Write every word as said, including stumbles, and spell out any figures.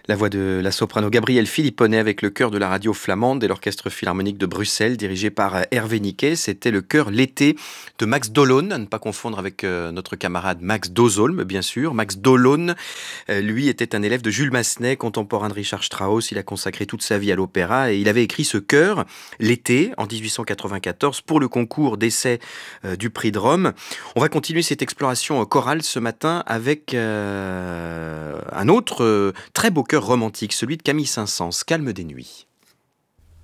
La voix de la soprano Gabrielle Philipponnet avec le chœur de la radio flamande et l'orchestre philharmonique de Bruxelles dirigé par euh, Hervé Niquet. C'était le chœur L'été de Max Dolon, à ne pas confondre avec euh, notre camarade Max Dozolm, bien sûr. Max Dolon, euh, lui, était un élève de Jules Massenet, contemporain de Richard Strauss. Il a consacré toute sa vie à l'opéra et il avait écrit ce chœur L'été en dix-huit cent quatre-vingt-quatorze pour le concours d'essai euh, du prix de Rome. On va continuer cette exploration euh, chorale ce matin avec euh, un autre euh, très beau chœur romantique, celui de Camille Saint-Saëns, Calme des nuits.